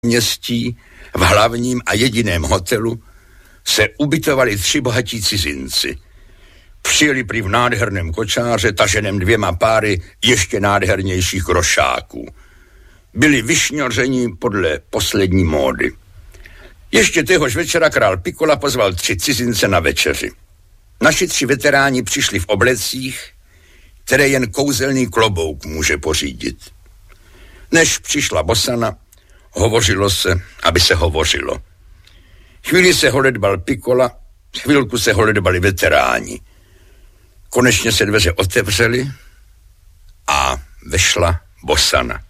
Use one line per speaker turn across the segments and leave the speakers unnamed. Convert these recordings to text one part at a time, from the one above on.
městí v hlavním a jediném hotelu se ubytovali 3 bohatí cizinci. Přijeli prý v nádherném kočáře, taženém 2 páry ještě nádhernějších grošáků. Byli vyšňořeni podle poslední módy. Ještě téhož večera král Piccola pozval 3 cizince na večeři. Naši 3 veteráni přišli v oblecích, které jen kouzelný klobouk může pořídit. Než přišla Bossana, hovořilo se, aby se hovořilo. Chvíli se holedbal Piccola, chvilku se holedbali veteráni. Konečně se dveře otevřely a vešla Bossana.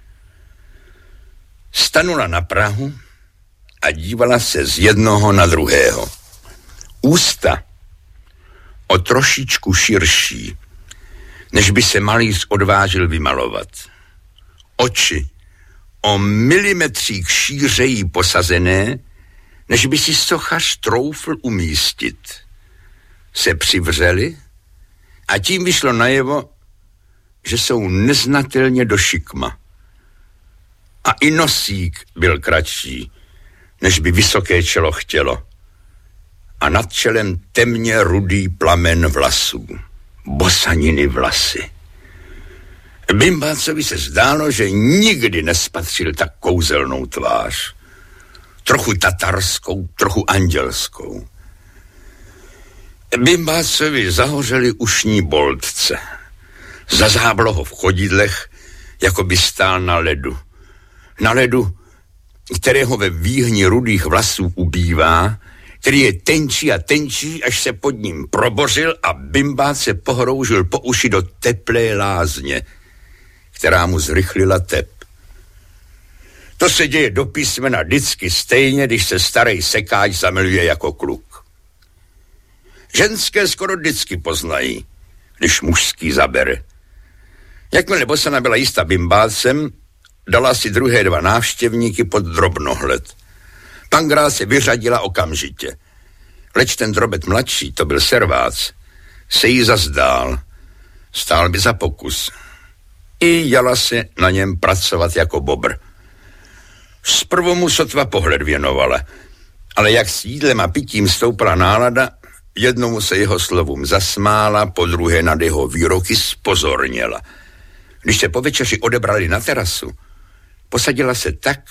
Stanula na prahu a dívala se z jednoho na druhého. Ústa o trošičku širší, než by se malíř odvážil vymalovat. Oči o milimetřík šířejí posazené, než by si sochař troufl umístit. Se přivřeli a tím vyšlo najevo, že jsou neznatelně do šikma. A i nosík byl kratší, než by vysoké čelo chtělo. A nad čelem temně rudý plamen vlasů. Bossaniny vlasy. Bimbácovi se zdálo, že nikdy nespatřil tak kouzelnou tvář. Trochu tatarskou, trochu andělskou. Bimbácovi zahořely ušní boltce. Zazáblo ho v chodidlech, jako by stál na ledu. Na ledu, kterého ve výhni rudých vlasů ubývá, který je tenčí a tenčí, až se pod ním probořil a Bimbác se pohroužil po uši do teplé lázně, která mu zrychlila tep. To se děje do písmena vždycky stejně, když se starý sekáč zamiluje jako kluk. Ženské skoro vždycky poznají, když mužský zabere. Jakmile Bossana byla jistá Bimbácem, dala si druhé 2 návštěvníky pod drobnohled. Pangrál se vyřadila okamžitě. Leč ten drobet mladší, to byl Servác, se jí zazdál. Stál by za pokus. I jala se na něm pracovat jako bobr. Zprvu mu sotva pohled věnovala, ale jak s jídlem a pitím stoupala nálada, jednomu se jeho slovům zasmála, po druhé nad jeho výroky spozorněla. Když se po večeři odebrali na terasu, posadila se tak,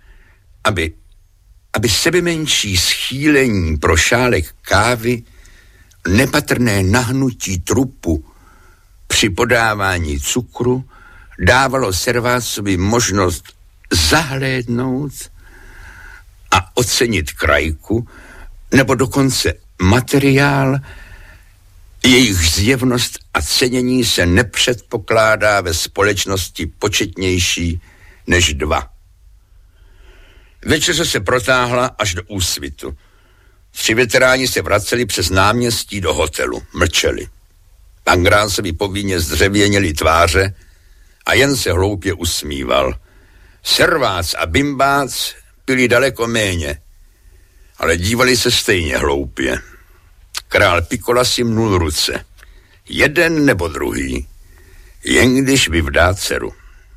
aby sebemenší schýlení pro šálek kávy, nepatrné nahnutí trupu při podávání cukru dávalo Servácovi možnost zahlédnout a ocenit krajku, nebo dokonce materiál, jejich zjevnost a cenění se nepředpokládá ve společnosti početnější než 2. Večeře se protáhla až do úsvitu. 3 veteráni se vraceli přes náměstí do hotelu. Mlčeli. Pangrásovi povinně zdřevěněly tváře a jen se hloupě usmíval. Servác a Bimbác pili daleko méně, ale dívali se stejně hloupě. Král Piccola si mnul ruce. Jeden nebo druhý, jen když vyvdá dceru.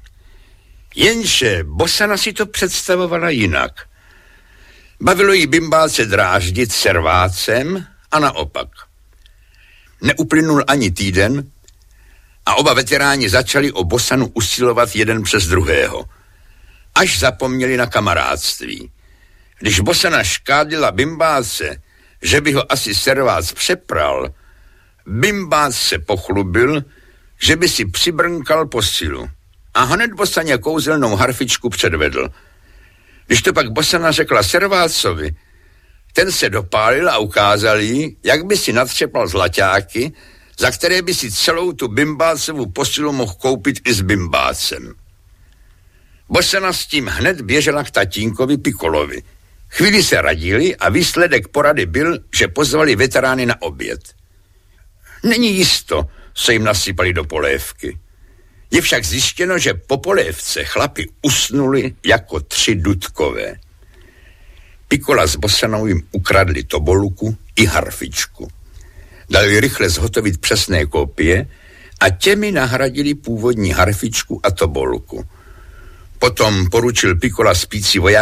Jenže Bossana si to představovala jinak. Bavilo jí Bimbáce dráždit Servácem a naopak. Neuplynul ani týden a oba veteráni začali o Bossanu usilovat jeden přes druhého. Až zapomněli na kamarádství. Když Bossana škádila Bimbáce, že by ho asi Servác přepral, Bimbác se pochlubil, že by si přibrnkal posilu. A hned Bossaně kouzelnou harfičku předvedl. Když to pak Bossana řekla Servácovi, ten se dopálil a ukázal jí, jak by si nadřepal zlaťáky, za které by si celou tu Bimbácovu posilu mohl koupit i s Bimbácem. Bossana s tím hned běžela k tatínkovi Piccolovi. Chvíli se radili a výsledek porady byl, že pozvali veterány na oběd. Není jisto, co jim nasypali do polévky. Je však zjištěno, že po polévce chlapi usnuli jako 3 dudkové. Piccola s Bossanou jim ukradli toboluku i harfičku. Dali rychle zhotovit přesné kopie a těmi nahradili původní harfičku a toboluku. Potom poručil Piccola spící vojákům